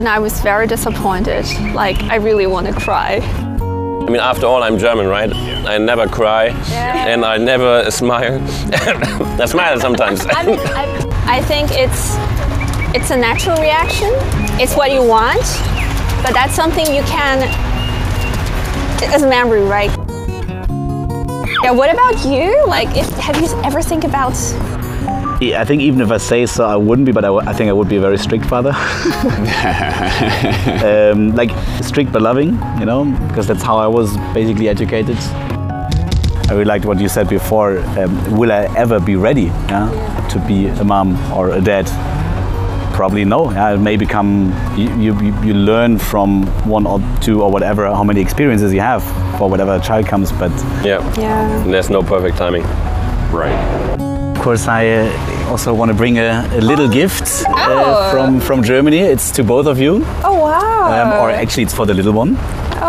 And I was very disappointed. Like, I really want to cry. I mean, after all, I'm German, right? I never cry, and I never smile. I smile sometimes. I think it's a natural reaction. It's what you want, but that's something you can. It's a memory, right? Yeah. What about you? Like, have you ever think about? I think even if I say so, I wouldn't be, but I think I would be a very strict father. Like strict but loving, you know, because that's how I was basically educated. I really liked what you said before. Will I ever be ready to be a mom or a dad? Probably no. It may become, you learn from one or two or whatever, how many experiences you have for whatever child comes, but yeah. There's no perfect timing. Right. Of course, I also want to bring a little gift from Germany. It's to both of you. Oh, wow. Or actually, it's for the little one.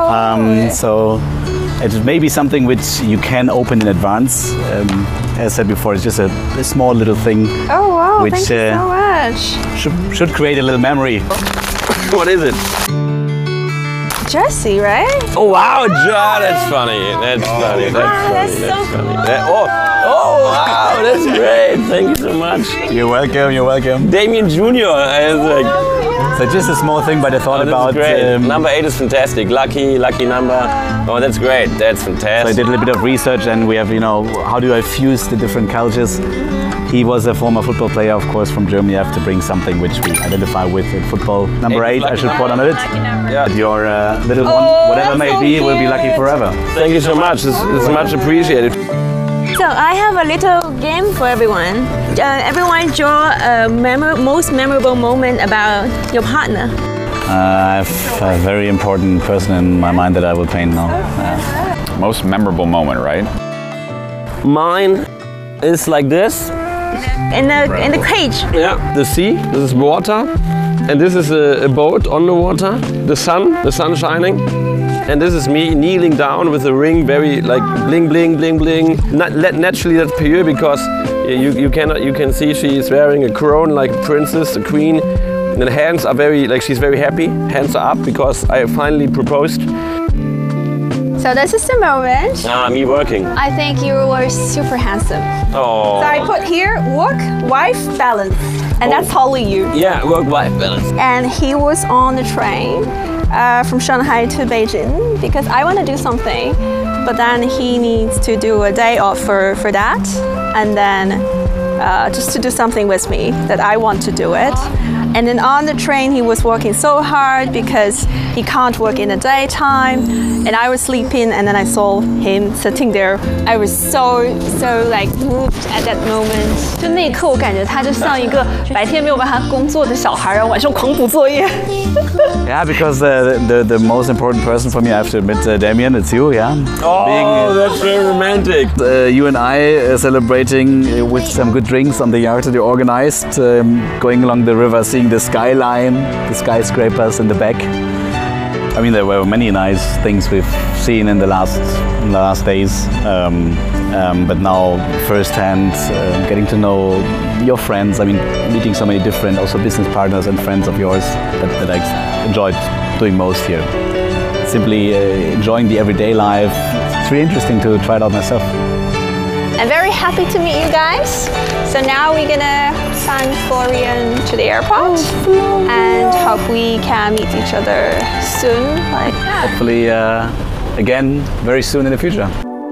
So it may be something which you can open in advance. As I said before, it's just a small little thing. Oh, wow. Which thank you so much. Should create a little memory. What is it? Jersey, right? Oh, wow, that's funny. That's funny. That's so cool. Oh, wow, that's great. Thank you so much. You're welcome, you're welcome. Damien Jr. So just a small thing, but I thought about... Great. Number 8 is fantastic. Lucky number. Oh, that's great. That's fantastic. So I did a little bit of research, and we have, you know, how do I fuse the different cultures? He was a former football player, of course, from Germany. I have to bring something which we identify with in football. Number 8, I should put on it. Yeah. Your little one, whatever may be, will be lucky forever. Thank you so much. It's much appreciated. So I have a little game for everyone. Everyone draw a most memorable moment about your partner. I have a very important person in my mind that I will paint now. Most memorable moment, right? Mine is like this. In the cage. Yeah, the sea. This is water, and this is a boat on the water. The sun shining. And this is me kneeling down with a ring, very like bling, bling, bling, bling. Naturally, that's pure because you can see she is wearing a crown like a princess, a queen. And the hands are very, like she's very happy. Hands are up because I finally proposed. So this is the moment. Me working. I think you were super handsome. Oh. So I put here, work, wife, balance. And that's totally you. Yeah, work-life balance. And he was on the train from Shanghai to Beijing because I want to do something, but then he needs to do a day off for that, and then just to do something with me that I want to do it. And then on the train he was working so hard because he can't work in the daytime, and I was sleeping, and then I saw him sitting there. I was so like moved at that moment. 就那一刻我感觉他就像一个白天没有办法工作的小孩，然后晚上狂补作业。 Yeah, because the most important person for me, I have to admit, Damien, it's you, yeah? Oh, that's very romantic. You and I celebrating with some good drinks on the yacht that you organized, going along the river, seeing the skyline, the skyscrapers in the back. I mean, there were many nice things we've seen in the last days, but now firsthand, getting to know your friends. I mean, meeting so many different, also business partners and friends of yours that I enjoyed doing most here. Simply enjoying the everyday life. It's really interesting to try it out myself. I'm very happy to meet you guys. So now we're gonna send Florian to the airport and hope we can meet each other soon. Hopefully, again, very soon in the future.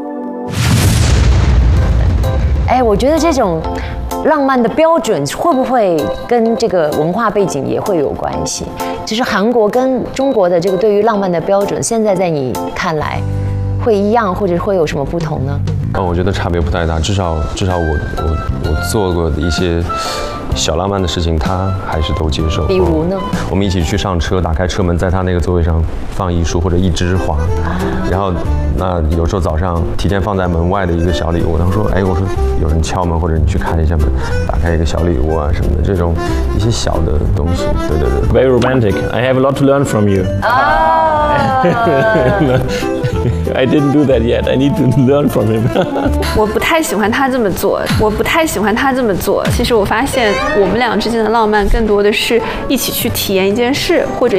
我觉得这种浪漫的标准会不会跟这个文化背景也会有关系？就是韩国跟中国的这个对于浪漫的标准，现在在你看来会一样，或者会有什么不同呢？ 我觉得差别不太大，至少我做过的一些小浪漫的事情，他还是都接受。 比如呢？ 我们一起去上车，打开车门，在他那个座位上放一束或者一枝花，然后那有时候早上提前放在门外的一个小礼物，他说，我说有人敲门，或者你去开一下门，打开一个小礼物啊什么的，这种一些小的东西，对对对。 Very romantic. I have a lot to learn from you. I didn't do that yet. I need to learn from him. 我不太喜欢他这么做，其实我发现我们俩之间的浪漫更多的是一起去体验一件事，或者